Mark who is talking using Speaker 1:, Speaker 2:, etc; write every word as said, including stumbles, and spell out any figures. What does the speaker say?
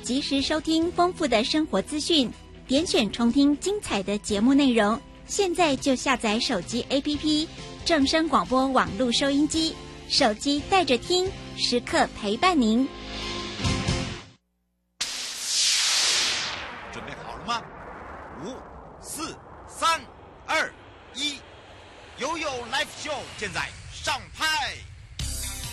Speaker 1: 及时收听丰富的生活资讯，点选重听精彩的节目内容。现在就下载手机 A P P 正声广播网络收音机，手机带着听，时刻陪伴您。
Speaker 2: 准备好了吗？五、四、三、二、一，悠悠 Live Show 现在上拍。